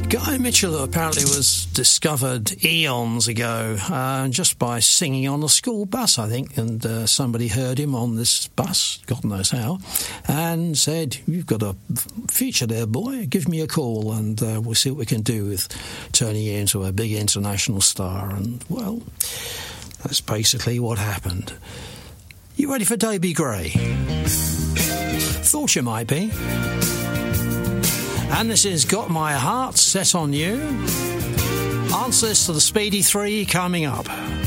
Guy Mitchell apparently was discovered eons ago just by singing on a school bus, I think, and somebody heard him on this bus, God knows how, and said, "You've got a future there, boy, give me a call and we'll see what we can do with turning you into a big international star." And, well, that's basically what happened. You ready for Davy Gray? Thought you might be. And this is Got My Heart Set on You. Answers to the Speedy 3 coming up.